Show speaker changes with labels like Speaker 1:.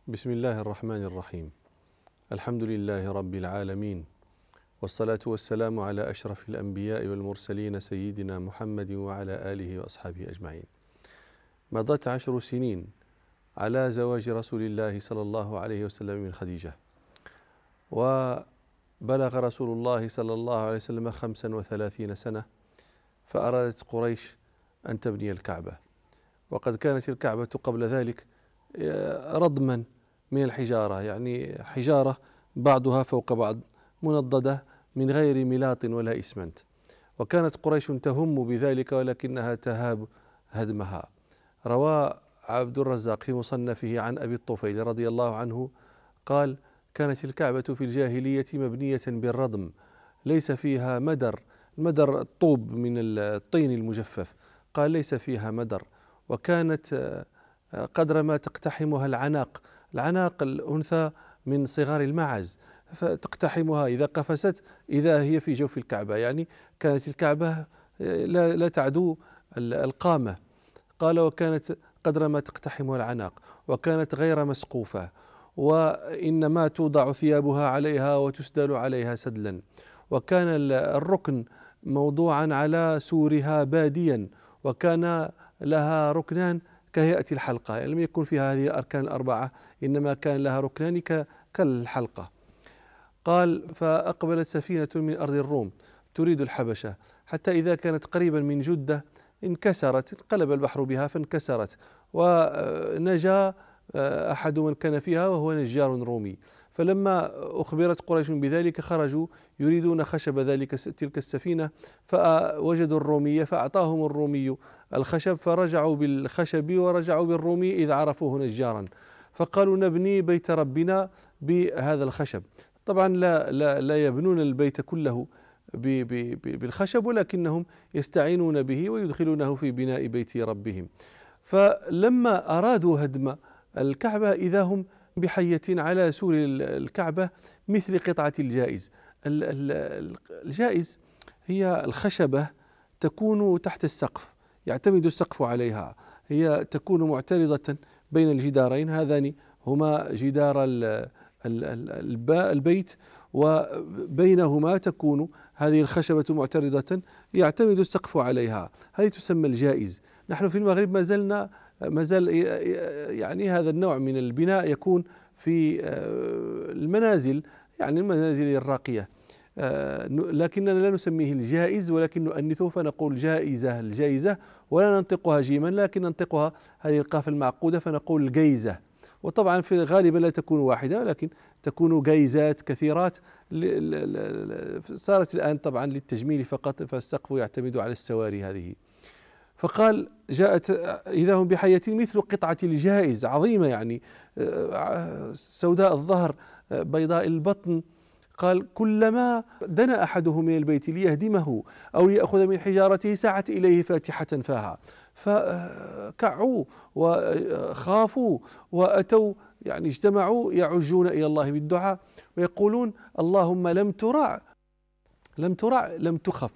Speaker 1: بسم الله الرحمن الرحيم. الحمد لله رب العالمين، والصلاة والسلام على أشرف الأنبياء والمرسلين سيدنا محمد وعلى آله وأصحابه أجمعين. مضت 10 سنين على زواج رسول الله صلى الله عليه وسلم من خديجة، وبلغ رسول الله صلى الله عليه وسلم 35 سنة، فأرادت قريش أن تبني الكعبة، وقد كانت الكعبة قبل ذلك ردما من الحجارة، يعني حجارة بعضها فوق بعض منضدة من غير ملاط ولا إسمنت، وكانت قريش تهم بذلك ولكنها تهاب هدمها. روى عبد الرزاق في مصنفه عن أبي الطفيل رضي الله عنه قال: كانت الكعبة في الجاهلية مبنية بالردم، ليس فيها مدر الطوب من الطين المجفف، قال ليس فيها مدر، وكانت قدر ما تقتحمها العناق الأنثى من صغار الماعز، فتقتحمها إذا قفزت إذا هي في جوف الكعبة، يعني كانت الكعبة لا تعدو القامة. قال: وكانت قدر ما تقتحمها العناق، وكانت غير مسقوفة، وإنما توضع ثيابها عليها وتسدل عليها سدلا، وكان الركن موضوعا على سورها باديا، وكان لها ركنان كهيئة الحلقة، يعني لم يكن فيها هذه الأركان الأربعة، إنما كان لها ركنان كالحلقة. قال: فأقبلت سفينة من أرض الروم تريد الحبشة، حتى إذا كانت قريبا من جدة انكسرت، انقلب البحر بها فانكسرت، ونجا أحد من كان فيها وهو نجار رومي. فلما أخبرت قريش بذلك خرجوا يريدون خشب تلك السفينة، فوجدوا الرومية فأعطاهم الرومي الخشب، فرجعوا بالخشب ورجعوا بالرومي إذ عرفوه نجارا، فقالوا: نبني بيت ربنا بهذا الخشب. طبعا لا يبنون البيت كله بالخشب، ولكنهم يستعينون به ويدخلونه في بناء بيت ربهم. فلما أرادوا هدم الكعبة إذا هم بحية على سور الكعبة مثل قطعة الجائز. الجائز هي الخشبة تكون تحت السقف، يعتمد السقف عليها، هي تكون معترضة بين الجدارين، هذان هما جدار البيت، وبينهما تكون هذه الخشبة معترضة يعتمد السقف عليها، هذه تسمى الجائز. نحن في المغرب ما زال يعني هذا النوع من البناء يكون في المنازل، يعني المنازل الراقية، لكننا لا نسميه الجائز، ولكن نؤنثه فنقول جائزة، الجائزة، ولا ننطقها جيما لكن ننطقها هذه القاف المعقودة فنقول الجيزة. وطبعا في الغالب لا تكون واحدة، ولكن تكون جيزات كثيرات. صارت الآن طبعا للتجميل فقط، فالسقف يعتمد على السواري هذه. فقال: جاءت إذا هم بحية مثل قطعة الجائز، عظيمة يعني، سوداء الظهر بيضاء البطن. قال: كلما دنا أحدهم من البيت ليهدمه أو ليأخذ من حجارته سعت إليه فاتحة فاها، فكعوا وخافوا وأتوا، يعني اجتمعوا يعجون إلى الله بالدعاء ويقولون: اللهم لم ترع لم تخف،